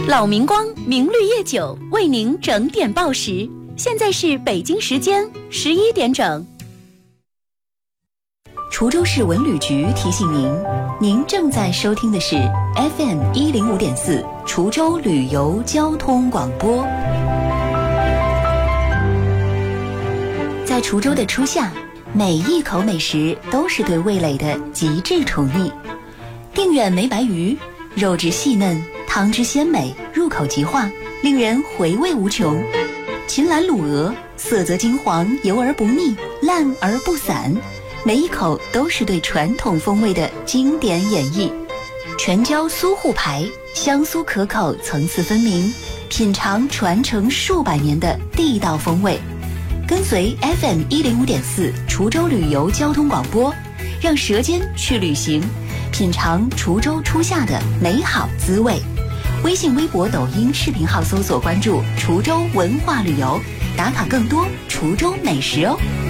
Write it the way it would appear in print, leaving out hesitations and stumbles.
老明光明绿夜酒为您整点报时，现在是北京时间11点整。滁州市文旅局提醒您，您正在收听的是 FM105.4 滁州旅游交通广播。在滁州的初夏，每一口美食都是对味蕾的极致宠溺。定远梅白鱼，肉质细嫩，汤汁鲜美，入口即化，令人回味无穷。秦兰卤鹅，色泽金黄，油而不腻，烂而不散，每一口都是对传统风味的经典演绎。全椒酥户排，香酥可口，层次分明，品尝传承数百年的地道风味。跟随 FM105.4 滁州旅游交通广播，让舌尖去旅行，品尝滁州初夏的美好滋味。微信、微博、抖音视频号搜索关注滁州文化旅游，打卡更多滁州美食哦。